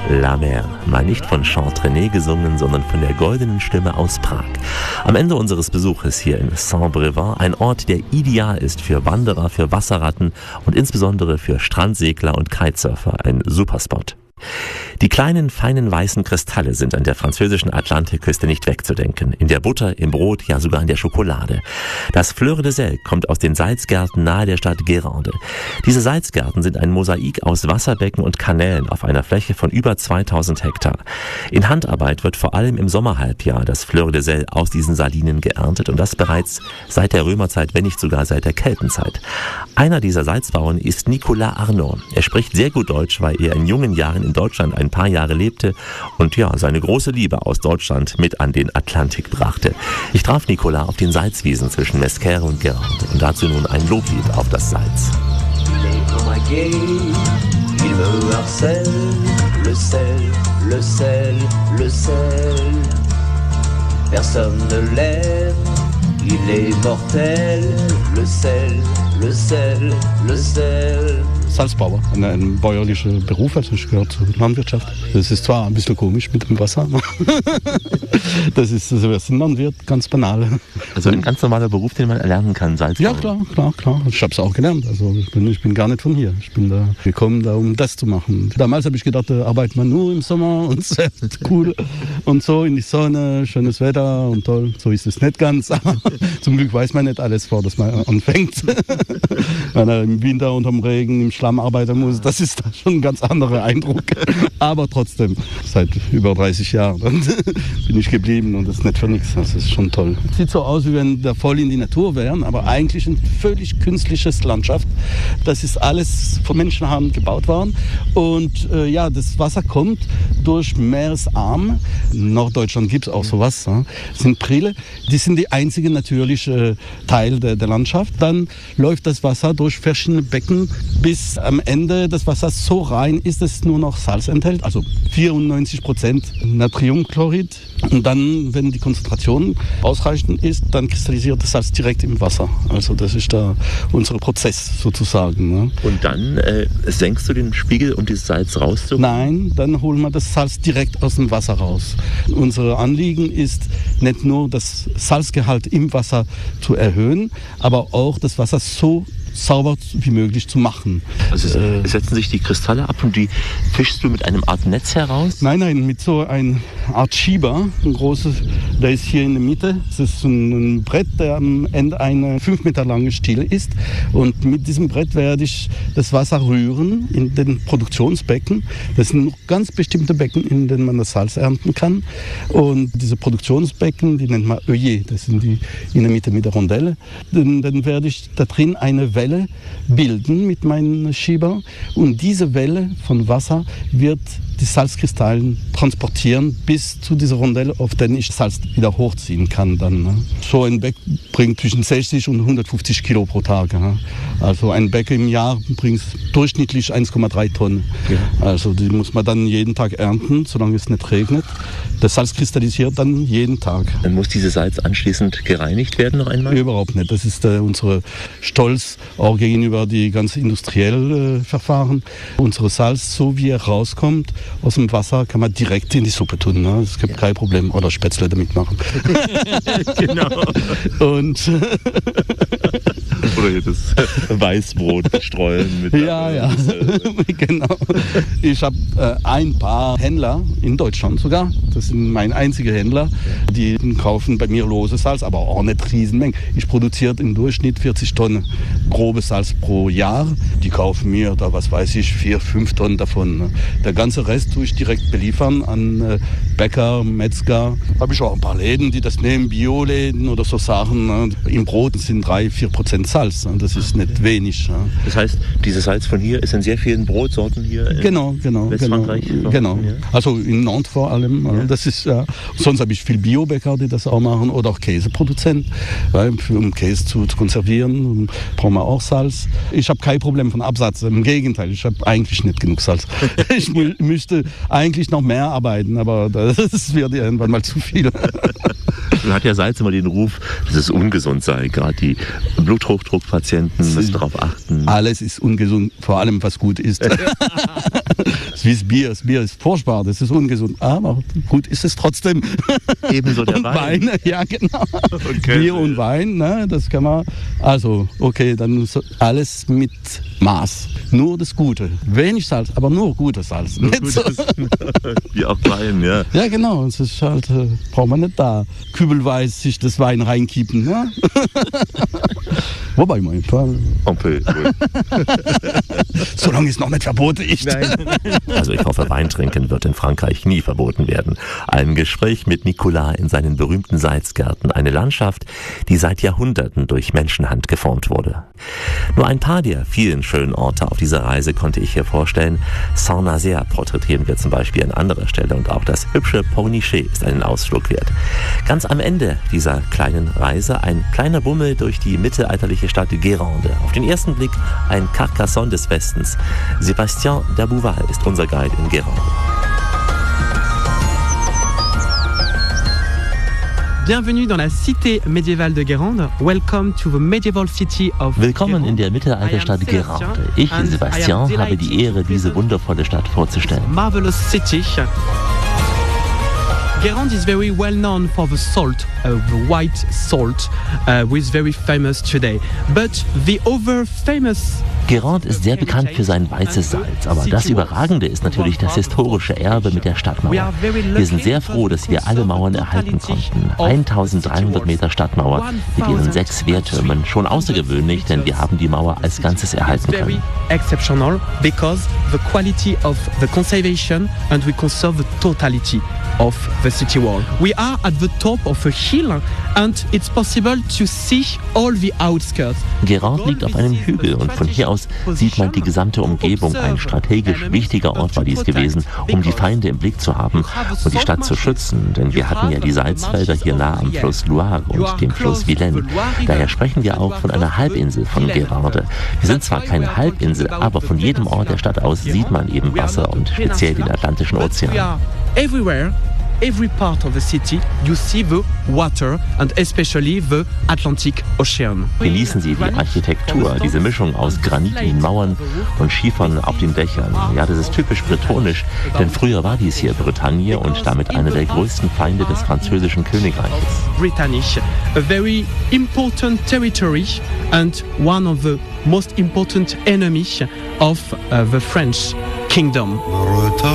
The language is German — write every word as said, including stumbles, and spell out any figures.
La Mer. Mal nicht von Chantrennay gesungen, sondern von der goldenen Stimme aus Prag. Am Ende unseres Besuches hier in Saint-Brévin, ein Ort, der ideal ist für Wanderer, für Wasserratten und insbesondere für Strandsegler und Kitesurfer. Ein Superspot. Die kleinen, feinen weißen Kristalle sind an der französischen Atlantikküste nicht wegzudenken. In der Butter, im Brot, ja sogar in der Schokolade. Das Fleur de Sel kommt aus den Salzgärten nahe der Stadt Guérande. Diese Salzgärten sind ein Mosaik aus Wasserbecken und Kanälen auf einer Fläche von über zweitausend Hektar. In Handarbeit wird vor allem im Sommerhalbjahr das Fleur de Sel aus diesen Salinen geerntet und das bereits seit der Römerzeit, wenn nicht sogar seit der Keltenzeit. Einer dieser Salzbauern ist Nicolas Arnaud. Er spricht sehr gut Deutsch, weil er in jungen Jahren in Deutschland ein paar Jahre lebte und ja, seine große Liebe aus Deutschland mit an den Atlantik brachte. Ich traf Nicolas auf den Salzwiesen zwischen Mesquer und Guérande und dazu nun ein Loblied auf das Salz. Il me harcèle, le sel, le sel, le sel. Personne ne l'aime, il est mortel, le sel, le sel, le sel. Salzbauer, ein, ein bäuerlicher Beruf, also ich gehöre zur Landwirtschaft. Das ist zwar ein bisschen komisch mit dem Wasser, das ist, also wir sind Landwirt, ganz banal. Also ein ganz normaler Beruf, den man erlernen kann, Salzbauer? Ja, klar, klar, klar. Ich habe es auch gelernt. Also ich bin, ich bin gar nicht von hier. Ich bin da gekommen, da, um das zu machen. Damals habe ich gedacht, da arbeitet man nur im Sommer und sehr cool und so in die Sonne, schönes Wetter und toll. So ist es nicht ganz, aber zum Glück weiß man nicht alles, vor dass man anfängt. Wenn er im Winter unterm Regen, im Schlamm arbeiten muss, das ist da schon ein ganz anderer Eindruck. Aber trotzdem, seit über dreißig Jahren bin ich geblieben und das ist nicht für nichts. Das ist schon toll. Sieht so aus, wie wenn wir voll in die Natur wären, aber eigentlich ein völlig künstliches Landschaft. Das ist alles von Menschenhand gebaut worden. Und äh, ja, das Wasser kommt durch Meeresarme. In Norddeutschland gibt es auch sowas. Ja. Das sind Priele. Die sind die einzige natürliche Teil der, der Landschaft. Dann läuft das Wasser durch verschiedene Becken, bis am Ende das Wasser so rein ist, dass es nur noch Salz enthält. Also vierundneunzig Prozent Natriumchlorid. Und dann, wenn die Konzentration ausreichend ist, dann kristallisiert das Salz direkt im Wasser. Also das ist da unser Prozess sozusagen. Ne? Und dann äh, senkst du den Spiegel, um dieses Salz rauszuholen? Nein, dann holen wir das Salz direkt aus dem Wasser raus. Unser Anliegen ist nicht nur das Salzgehalt im Wasser zu erhöhen, aber auch das Wasser so sauber wie möglich zu machen. Also es, äh, setzen sich die Kristalle ab und die fischst du mit einem Art Netz heraus? Nein, nein, mit so einer Art Schieber, ein großes, der ist hier in der Mitte. Das ist ein Brett, der am Ende eine fünf Meter lange Stiel ist. Und mit diesem Brett werde ich das Wasser rühren in den Produktionsbecken. Das sind ganz bestimmte Becken, in denen man das Salz ernten kann. Und diese Produktionsbecken, die nennt man Œillet, das sind die in der Mitte mit der Rondelle. Dann, dann werde ich da drin eine Welle bilden mit meinem Schieber und diese Welle von Wasser wird die Salzkristallen transportieren bis zu dieser Rondelle, auf der ich Salz wieder hochziehen kann. Dann, ne? So ein Beck bringt zwischen sechzig und hundertfünfzig Kilo pro Tag. Ne? Also ein Beck im Jahr bringt durchschnittlich eins Komma drei Tonnen. Ja. Also die muss man dann jeden Tag ernten, solange es nicht regnet. Das Salz kristallisiert dann jeden Tag. Dann muss dieses Salz anschließend gereinigt werden noch einmal? Überhaupt nicht. Das ist äh, unser Stolz auch gegenüber die ganzen industriellen äh, Verfahren. Unser Salz, so wie er rauskommt aus dem Wasser, kann man direkt in die Suppe tun. Ne? Es gibt ja kein Problem. Oder Spätzle damit machen. Genau. Und oder hier das Weißbrot streuen. Mit ja, ja, genau. Ich habe äh, ein paar Händler in Deutschland sogar. Das sind meine einzigen Händler. Die kaufen bei mir loses Salz, aber auch nicht Riesenmengen. Ich produziere im Durchschnitt vierzig Tonnen grobes Salz pro Jahr. Die kaufen mir da, was weiß ich, vier, fünf Tonnen davon. Ne? Der ganze Rest tue ich direkt beliefern an äh, Bäcker, Metzger. Habe ich auch ein paar Läden, die das nehmen, Bioläden oder so Sachen. Ne? Im Brot sind drei, vier Prozent Salz. Ne? Das ist nicht wenig. Ne? Das heißt, dieses Salz von hier ist in sehr vielen Brotsorten hier in genau, genau, Westfrankreich? Genau, genau. Ja. Also in Nantes vor allem. Ja. Das ist, ja. Sonst habe ich viel Biobäcker, die das auch machen, oder auch Käseproduzenten. Weil, um Käse zu, zu konservieren, brauchen wir auch Salz. Ich habe kein Problem von Absatz. Im Gegenteil, ich habe eigentlich nicht genug Salz. Ich mü- müsste eigentlich noch mehr arbeiten, aber das wird irgendwann mal zu viel. Nun hat ja Salz immer den Ruf, dass es ungesund sei. Gerade die Bluthochdruckpatienten müssen darauf achten. Alles ist ungesund, vor allem was gut ist. Es wie das Bier. Das Bier ist furchtbar, das ist ungesund. Aber gut ist es trotzdem. Ebenso der und Wein. Wein. Ja, genau. Okay. Bier und Wein, ne, das kann man. Also, okay, dann so alles mit Maß. Nur das Gute. Wenig Salz, aber nur gutes Salz. Nur Nicht so. gutes, wie auch Wein, ja. Ja, genau. Es ist halt, äh, braucht man nicht da kübelweise sich das Wein reinkippen. Ne? Wobei, mein Fall. Okay, cool. Solange es noch nicht verboten ist. Also ich hoffe, Weintrinken wird in Frankreich nie verboten werden. Ein Gespräch mit Nicolas in seinen berühmten Salzgärten. Eine Landschaft, die seit Jahrhunderten durch Menschenhand geformt wurde. Nur ein paar der vielen schönen Orte auf dieser Reise konnte ich hier vorstellen. Saint-Nazaire porträtieren wir zum Beispiel an anderer Stelle und auch das hübsche Pornichet ist einen Ausflug wert. Ganz am Ende dieser kleinen Reise ein kleiner Bummel durch die mittelalterliche Stadt Guérande. Auf den ersten Blick ein Carcassonne des Westens. Sébastien Dabouval ist unser Guide in Guérande. Bienvenue dans la cité médiévale de Guérande. Welcome to the medieval city of Willkommen in der Mittelalterstadt Guérande. Ich, Sébastien, habe die Ehre, diese wundervolle Stadt vorzustellen. Marvelous city. Guérande is very well known for the salt, uh, the white salt, uh, which is very famous today. But the other famous Guérande ist sehr bekannt für sein weißes Salz, aber das Überragende ist natürlich das historische Erbe mit der Stadtmauer. Wir sind sehr froh, dass wir alle Mauern erhalten konnten. eintausenddreihundert Meter Stadtmauer mit ihren sechs Wehrtürmen, schon außergewöhnlich, denn wir haben die Mauer als Ganzes erhalten können. Exceptional because the quality of the conservation and we conserve the totality of the city wall. We are at the top of a hill and it's possible to see all the outskirts. Guérande liegt auf einem Hügel und von hier aus sieht man die gesamte Umgebung. Ein strategisch wichtiger Ort war dies gewesen, um die Feinde im Blick zu haben und die Stadt zu schützen, denn wir hatten ja die Salzfelder hier nah am Fluss Loire und dem Fluss Vilaine. Daher sprechen wir auch von einer Halbinsel von Guérande. Wir sind zwar keine Halbinsel, aber von jedem Ort der Stadt aus sieht man eben Wasser und speziell den Atlantischen Ozean. Everywhere, every part of the city, you see the water and especially the Atlantic Ocean. Genießen Sie die Architektur, diese Mischung aus granitenen Mauern und Schiefern auf den Dächern. Ja, das ist typisch bretonisch, denn früher war dies hier Bretagne und damit einer der größten Feinde des französischen Königreiches. Britannisch, a very important territory and one of the most important enemies of uh, the French kingdom.